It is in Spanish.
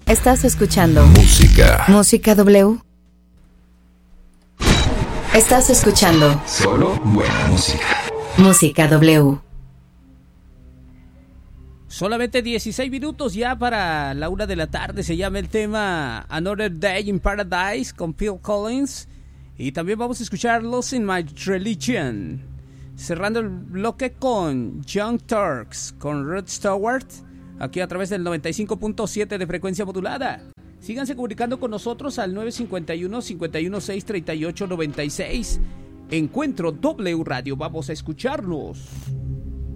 Estás escuchando Música W. Estás escuchando solo buena música. Música W. Solamente 16 minutos ya para la 1 de la tarde. Se llama el tema Another Day in Paradise con Phil Collins. Y también vamos a escuchar Lost in My Religion. Cerrando el bloque con Young Turks, con Rod Stewart, aquí a través del 95.7 de frecuencia modulada. Síganse comunicando con nosotros al 951-516-3896. Encuentro W Radio. Vamos a escucharnos.